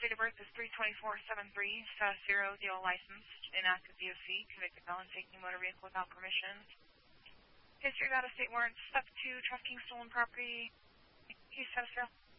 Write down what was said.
date of birth is 32473, South Zero, DL licensed, inactive DOC, convicted felon taking motor vehicle without permission. History of out-of-state warrants, stuck to trafficking stolen property, east out of Seattle.